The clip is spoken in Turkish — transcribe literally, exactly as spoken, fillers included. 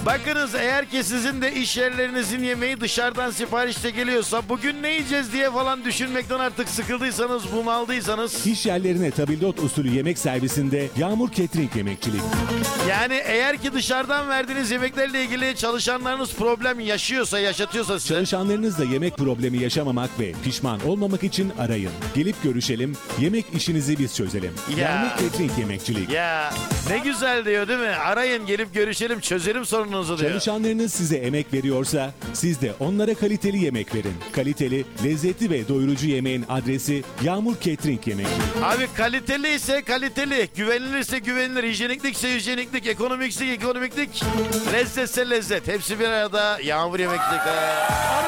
Bakınız, eğer ki sizin de iş yerlerinizin yemeği dışarıdan siparişte geliyorsa, bugün ne yiyeceğiz diye falan düşünmekten artık sıkıldıysanız, bunaldıysanız, İş yerlerine tabildot usulü yemek servisinde Yağmur Catering Yemekçilik. yani eğer ki dışarıdan verdiğiniz yemeklerle ilgili çalışanlarınız problem yaşıyorsa, yaşatıyorsa size, Çalışanlarınızla yemek problemi yaşamamak ve pişman olmamak için arayın. Gelip görüşelim, yemek işinizi biz çözelim. Ya. Yağmur Catering Yemekçilik. ya ne güzel diyor değil mi? Arayın, gelip görüşelim, çözelim sorununuzu diyor. Çalışanlarınız size emek veriyorsa siz de onlara kaliteli yemek verin. Kaliteli, lezzetli ve doyurucu yemeğin adresi Yağmur Catering Yemekçilik. Abi kaliteli ise kaliteli, güvenilirse güvenilir, hijyeniklikse hijyeniklik, ekonomikse ekonomiklik, lezzetse lezzet. Hepsi bir arada Yağmur Yemekçilik. Ha.